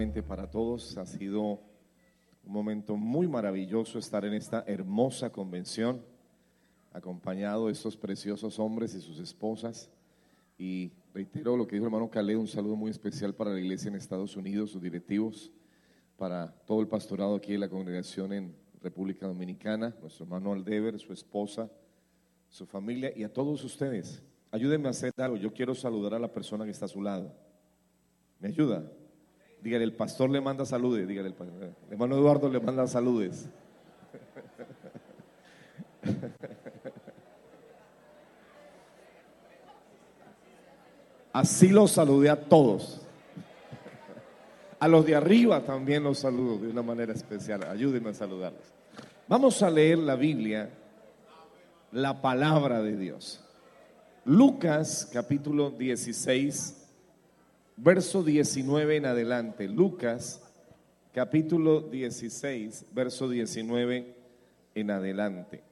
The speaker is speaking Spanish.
Para todos ha sido un momento muy maravilloso estar en esta hermosa convención, acompañado de estos preciosos hombres y sus esposas. Y reitero lo que dijo el hermano Caleb, un saludo muy especial para la iglesia en Estados Unidos, sus directivos, para todo el pastorado aquí de la congregación en República Dominicana, nuestro hermano Aldever, su esposa, su familia y a todos ustedes. Ayúdenme a hacer algo. Yo quiero saludar a la persona que está a su lado. ¿Me ayuda? Dígale, el pastor le manda saludes. Dígale, el hermano Eduardo le manda saludes. Así los saludé a todos. A los de arriba también los saludo de una manera especial. Ayúdenme a saludarlos. Vamos a leer la Biblia, la palabra de Dios. Lucas capítulo 16, verso 19 en adelante. Lucas capítulo 16, verso 19 en adelante.